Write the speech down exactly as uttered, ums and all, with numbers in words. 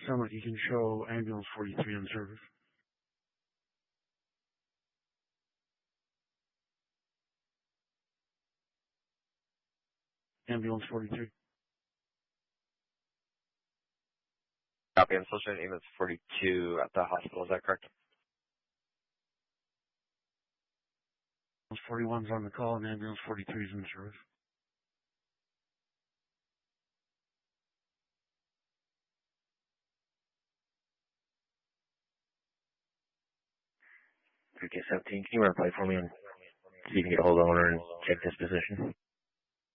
Sound like you can show ambulance forty-three on service. Ambulance forty-three. Copy. I'm still showing ambulance forty-two at the hospital. Is that correct? Ambulance forty-one's on the call and ambulance forty-three is in service. three K seventeen, can you run a play for me and see if you can get a hold of the owner and check this position?